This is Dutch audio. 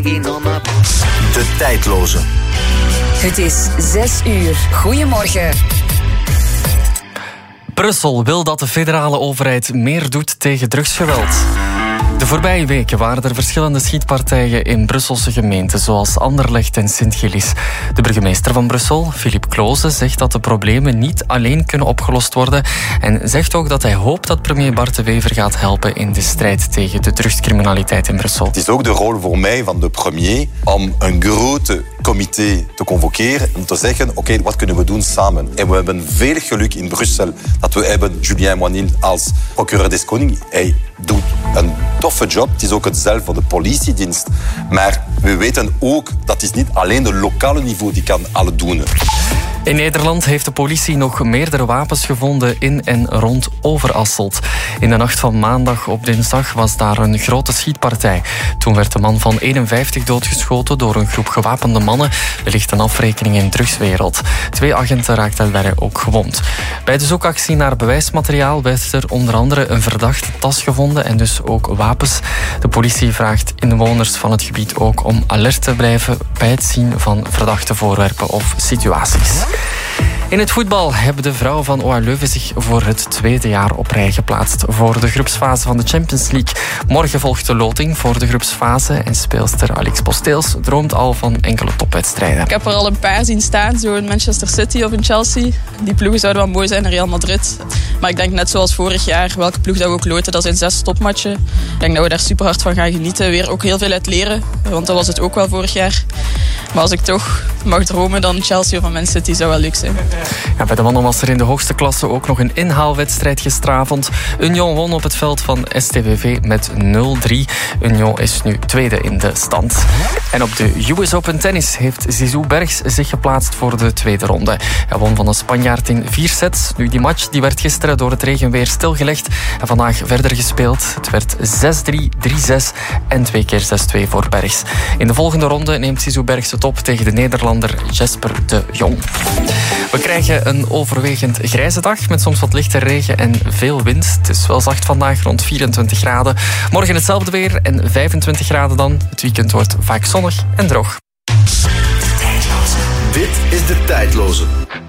De tijdloze. Het is 6 uur. Goedemorgen. Brussel wil dat de federale overheid meer doet tegen drugsgeweld. De voorbije weken waren er verschillende schietpartijen in Brusselse gemeenten, zoals Anderlecht en Sint-Gillis. De burgemeester van Brussel, Philippe Kloze, zegt dat de problemen niet alleen kunnen opgelost worden en zegt ook dat hij hoopt dat premier Bart de Wever gaat helpen in de strijd tegen de drugscriminaliteit in Brussel. Het is ook de rol voor mij van de premier om een grote comité te convoceren en te zeggen, oké, wat kunnen we doen samen? En we hebben veel geluk in Brussel dat we hebben Julien Moinil als procureur des Konings. Hij doet een toffe job. Het is ook hetzelfde voor de politiedienst. Maar we weten ook dat het niet alleen de lokale niveau die kan alle doen. In Nederland heeft de politie nog meerdere wapens gevonden in en rond Overasselt. In de nacht van maandag op dinsdag was daar een grote schietpartij. Toen werd de man van 51 doodgeschoten door een groep gewapende mannen. Wellicht een afrekening in drugswereld. 2 agenten raakten daarbij ook gewond. Bij de zoekactie naar bewijsmateriaal werd er onder andere een verdachte tas gevonden en dus ook wapens. De politie vraagt inwoners van het gebied ook om alert te blijven bij het zien van verdachte voorwerpen of situaties. In het voetbal hebben de vrouwen van OA Leuven zich voor het 2e jaar op rij geplaatst voor de groepsfase van de Champions League. Morgen volgt de loting voor de groepsfase en speelster Alix Posteels droomt al van enkele topwedstrijden. Ik heb er al een paar zien staan, zo in Manchester City of in Chelsea. Die ploegen zouden wel mooi zijn in Real Madrid. Maar ik denk net zoals vorig jaar, welke ploeg dat we ook loten, dat zijn 6 topmatchen. Ik denk dat we daar super hard van gaan genieten. Weer ook heel veel uit leren, want dat was het ook wel vorig jaar. Maar als ik toch mag dromen, dan Chelsea of Man City zou wel leuk zijn. Ja, bij de mannen was er in de hoogste klasse ook nog een inhaalwedstrijd gisteravond. Union won op het veld van STVV met 0-3. Union is nu tweede in de stand. En op de US Open Tennis heeft Zizou Bergs zich geplaatst voor de tweede ronde. Hij won van een Spanjaard in 4 sets. Nu, die match die werd gisteren door het regenweer stilgelegd en vandaag verder gespeeld. Het werd 6-3, 3-6 en 2 keer 6-2 voor Bergs. In de volgende ronde neemt Zizou Bergs het op tegen de Nederlander Jesper de Jong. We krijgen een overwegend grijze dag met soms wat lichte regen en veel wind. Het is wel zacht vandaag, rond 24 graden. Morgen hetzelfde weer en 25 graden dan. Het weekend wordt vaak zonnig en droog. Dit is De Tijdloze.